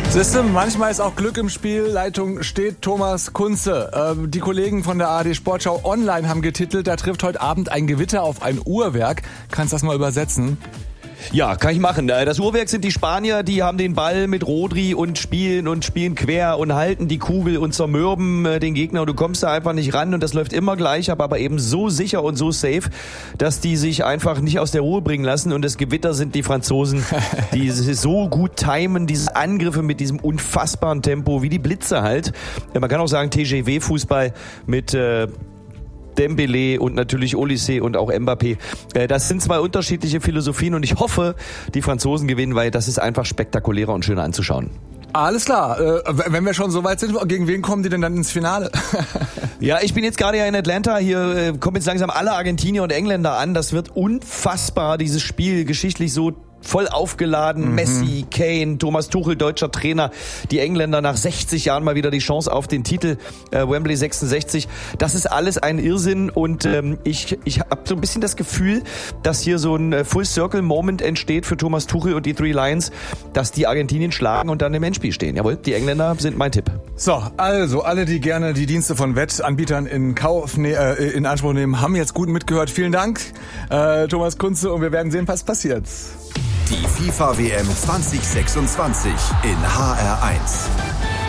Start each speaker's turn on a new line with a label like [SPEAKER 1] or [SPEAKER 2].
[SPEAKER 1] Siehste, manchmal ist auch Glück im Spiel. Leitung steht Thomas Kunze. Die Kollegen von der ARD Sportschau Online haben getitelt, da trifft heute Abend ein Gewitter auf ein Uhrwerk. Kannst du das mal übersetzen?
[SPEAKER 2] Ja, kann ich machen. Das Uhrwerk sind die Spanier, die haben den Ball mit Rodri und spielen quer und halten die Kugel und zermürben den Gegner und du kommst da einfach nicht ran und das läuft immer gleich ab, aber eben so sicher und so safe, dass die sich einfach nicht aus der Ruhe bringen lassen und das Gewitter sind die Franzosen, die so gut timen, diese Angriffe mit diesem unfassbaren Tempo, wie die Blitze halt. Man kann auch sagen TGW-Fußball mit Dembélé und natürlich Olysée und auch Mbappé. Das sind zwei unterschiedliche Philosophien und ich hoffe, die Franzosen gewinnen, weil das ist einfach spektakulärer und schöner anzuschauen.
[SPEAKER 1] Alles klar. Wenn wir schon so weit sind, gegen wen kommen die denn dann ins Finale?
[SPEAKER 2] Ja, ich bin jetzt gerade ja in Atlanta. Hier kommen jetzt langsam alle Argentinier und Engländer an. Das wird unfassbar, dieses Spiel, geschichtlich so voll aufgeladen. Messi, Kane, Thomas Tuchel, deutscher Trainer. Die Engländer nach 60 Jahren mal wieder die Chance auf den Titel. Wembley 66. Das ist alles ein Irrsinn und ich habe so ein bisschen das Gefühl, dass hier so ein Full-Circle-Moment entsteht für Thomas Tuchel und die Three Lions, dass die Argentinien schlagen und dann im Endspiel stehen. Jawohl, die Engländer sind mein Tipp.
[SPEAKER 1] So, also alle, die gerne die Dienste von Wettanbietern in Anspruch nehmen, haben jetzt gut mitgehört. Vielen Dank, Thomas Kunze, und wir werden sehen, was passiert.
[SPEAKER 3] Die FIFA-WM 2026 in HR1.